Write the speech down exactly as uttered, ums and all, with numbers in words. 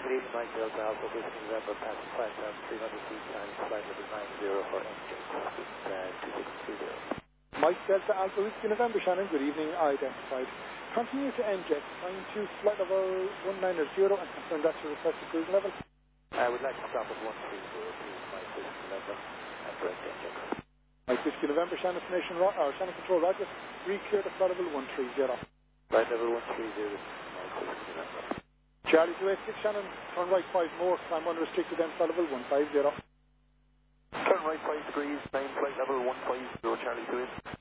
good evening, Mike Delta Alpha, Whiskey November, passing five thousand three hundred feet, times flight level nine zero for engine, uh, two six three zero. Mike Delta Alpha, Whiskey November, Shannon, good evening, identified. Continue to N J, flying to flight level one nine zero and confirm that's your requested cruise level. I would like to stop at one three zero, please, Mike Whiskey November, and correct engine. Mike Whiskey November, Shannon Formation, or Shannon Control, Roger, re-clear to flight level one three zero. Flight level one three zero, Mike Whiskey November. Charlie two eight six, Shannon, turn right five more, climb unrestricted, then flight level one five zero. Turn right five degrees, nine flight level one five zero, Charlie two eight.